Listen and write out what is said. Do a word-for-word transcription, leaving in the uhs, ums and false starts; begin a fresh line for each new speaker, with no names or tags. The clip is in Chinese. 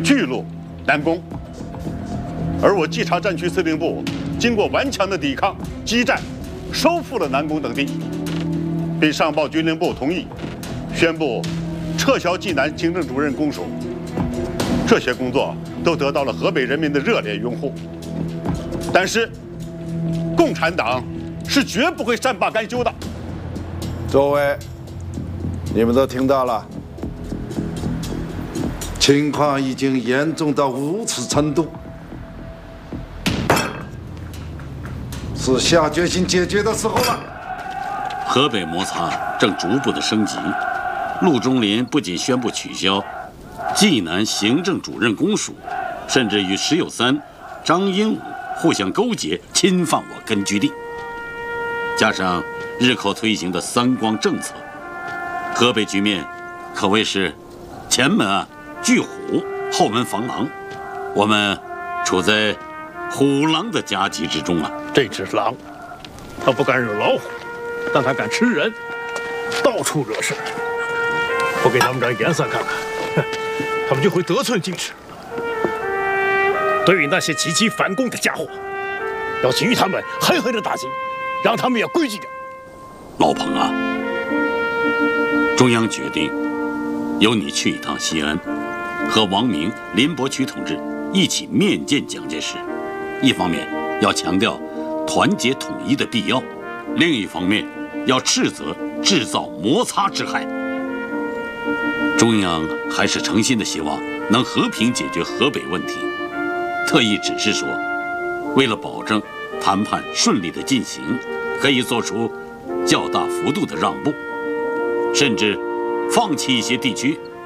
巨鹿、南宫。而我稽查战区司令部经过顽强的抵抗、激战，收复了南宫等地，并上报军令部同意，宣布撤销济南行政主任公署。这些工作都得到了河北人民的热烈拥护。但是，共产党是绝不会善罢甘休的。
诸位，你们都听到了，情况已经严重到如此程度，是下决心解决的时候了。
河北摩擦正逐步的升级，陆中林不仅宣布取消济南行政主任公署，甚至与石友三、张英武互相勾结，侵犯我根据地。加上日寇推行的三光政策，河北局面可谓是前门啊拒虎，后门防狼，我们处在虎狼的夹击之中啊！
这只狼，它不敢惹老虎，但它敢吃人，到处惹事。不给他们点颜色看看，他们就会得寸进尺。对于那些积极反攻的家伙，要给予他们狠狠的打击，让他们也规矩点。
老彭啊，中央决定由你去一趟西安，和王明、林伯渠同志一起面见蒋介石。一方面要强调团结统一的必要，另一方面要斥责制造摩擦之害。中央还是诚心的希望能和平解决河北问题，特意指示说，为了保证谈判顺利的进行，可以做出较大幅度的让步，甚至放弃一些地区